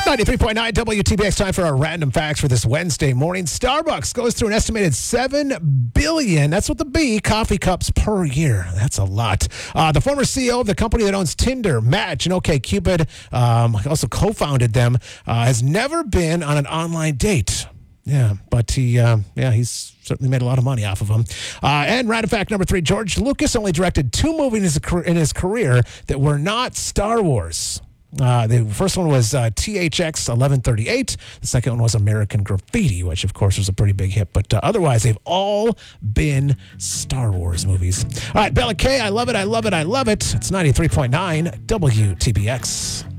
93.9 WTBX, time for our random facts for this Wednesday morning. Starbucks goes through an estimated 7 billion, that's with the B, coffee cups per year. That's a lot. The former CEO of the company that owns Tinder, Match, and OkCupid, also co-founded them, has never been on an online date. Yeah, but he's certainly made a lot of money off of them. And random fact number 3, George Lucas only directed 2 movies in his career that were not Star Wars. The first one was THX 1138. The second one was American Graffiti, which, of course, was a pretty big hit. But otherwise, they've all been Star Wars movies. All right, Bella K, I love it, I love it, I love it. It's 93.9 WTBX.